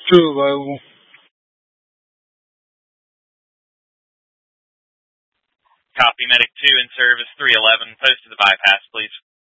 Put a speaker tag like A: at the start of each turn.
A: 2 available.
B: Copy, Medic 2 in service, 311, post to the bypass, please.